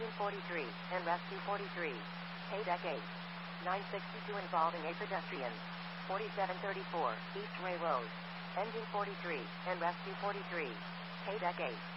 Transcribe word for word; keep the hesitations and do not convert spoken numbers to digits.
Engine forty-three, and rescue forty-three. Pay deck eight. nine sixty-two involving a pedestrian. forty-seven thirty-four, East Ray Road. Engine forty-three, and rescue forty-three. Pay deck eight.